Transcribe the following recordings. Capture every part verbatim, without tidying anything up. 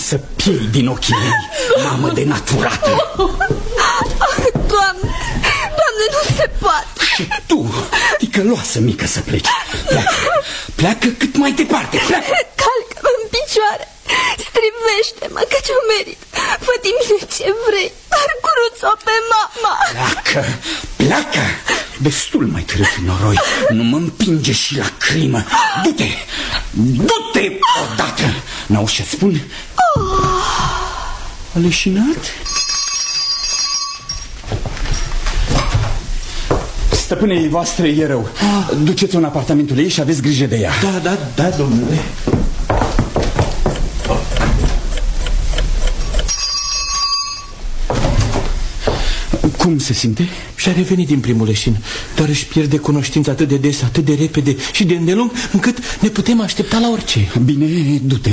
să piei din ochii mei, mamă de naturată. Ah, Doamne, Doamne, nu se poate. Și tu, ticăloasă mică, să pleci. Pleacă, pleacă cât mai departe, pleacă. Calcă-mă în picioare, strivește-mă că ce-o merit. Fă din mine ce vrei, dar cruță-o pe mama. Pleacă, pleacă. Destul mai târât, noroi. Nu mă împinge și la crimă. Du-te, du-te odată. N-auzi ce spun? Oh. A leșinat? Stăpânei voastre e rău. ah. Duceți-o în apartamentul ei și aveți grijă de ea. Da, da, da, domnule. Cum se simte? Și-a revenit din primul leșin, dar își pierde cunoștința atât de des, atât de repede și de îndelung, încât ne putem aștepta la orice. Bine, du-te.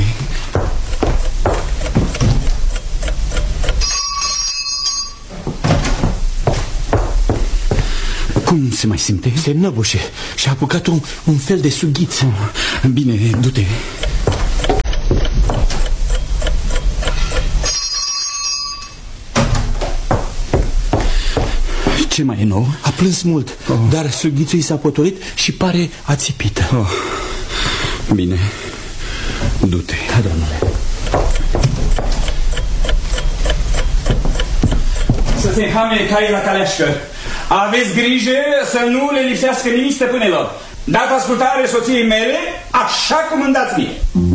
Cum se mai simte? Se înnăbușe și-a apucat un, un fel de sughiță. Bine, du-te. Ce mai e nou? A plâns mult, oh. dar sughițul i s-a potolit și pare ațipită. Oh. Bine, du-te. Da, domnule. Să se înhame caii la caleașcă. Aveți grijă să nu le lipsească nimic stăpânelor. Dați ascultare soției mele, așa cum îmi dați mie.